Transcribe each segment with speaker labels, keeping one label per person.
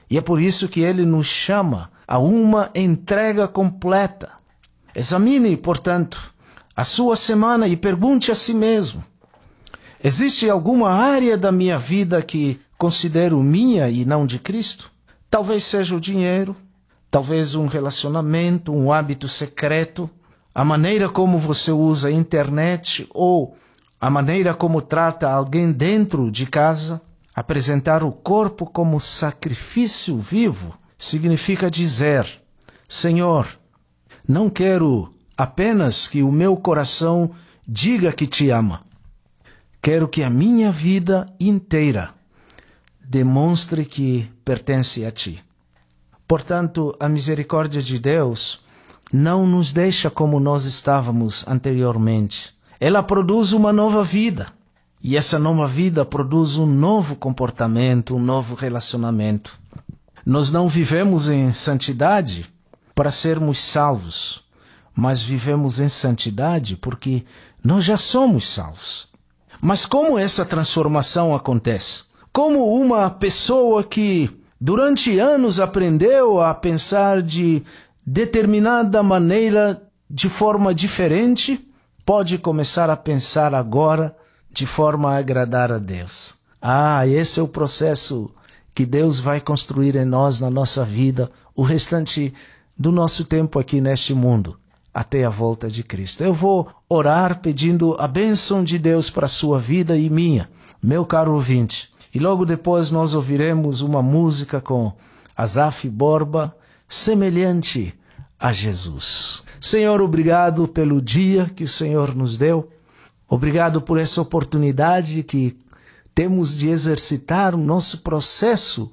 Speaker 1: E é por isso que ele nos chama a uma entrega completa. Examine, portanto, a sua semana e pergunte a si mesmo: existe alguma área da minha vida que considero minha e não de Cristo? Talvez seja o dinheiro, talvez um relacionamento, um hábito secreto, a maneira como você usa a internet ou a maneira como trata alguém dentro de casa. Apresentar o corpo como sacrifício vivo significa dizer: Senhor, não quero apenas que o meu coração diga que te ama. Quero que a minha vida inteira demonstre que pertence a ti. Portanto, a misericórdia de Deus não nos deixa como nós estávamos anteriormente. Ela produz uma nova vida. E essa nova vida produz um novo comportamento, um novo relacionamento. Nós não vivemos em santidade para sermos salvos, mas vivemos em santidade porque nós já somos salvos. Mas como essa transformação acontece? Como uma pessoa que durante anos aprendeu a pensar de determinada maneira, de forma diferente, pode começar a pensar agora de forma a agradar a Deus? Esse é o processo que Deus vai construir em nós, na nossa vida, o restante do nosso tempo aqui neste mundo, até a volta de Cristo. Eu vou orar pedindo a bênção de Deus para a sua vida e minha, meu caro ouvinte. E logo depois nós ouviremos uma música com Asaf Borba, semelhante a Jesus. Senhor, obrigado pelo dia que o Senhor nos deu. Obrigado por essa oportunidade que temos de exercitar o nosso processo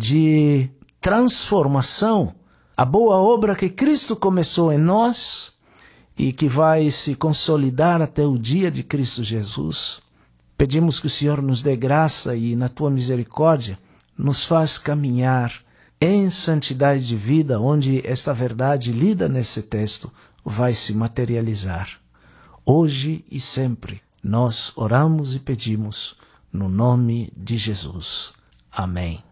Speaker 1: de transformação, a boa obra que Cristo começou em nós e que vai se consolidar até o dia de Cristo Jesus. Pedimos que o Senhor nos dê graça e, na tua misericórdia, nos faz caminhar em santidade de vida, onde esta verdade lida nesse texto vai se materializar. Hoje e sempre, nós oramos e pedimos no nome de Jesus. Amém.